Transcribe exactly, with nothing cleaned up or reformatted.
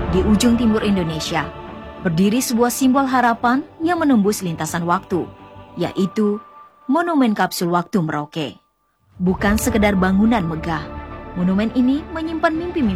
Di ujung timur Indonesia, berdiri sebuah simbol harapan yang menembus lintasan waktu, yaitu Monumen Kapsul Waktu Merauke. Bukan sekedar bangunan megah, monumen ini menyimpan mimpi-mimpi